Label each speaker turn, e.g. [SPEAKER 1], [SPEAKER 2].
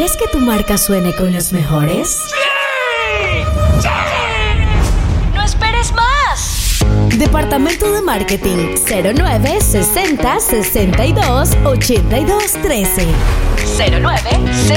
[SPEAKER 1] ¿Quieres que tu marca suene con los mejores?
[SPEAKER 2] ¡Sí! ¡Sí! ¡No esperes más!
[SPEAKER 1] Departamento de Marketing 09 60 62 82 13
[SPEAKER 2] 09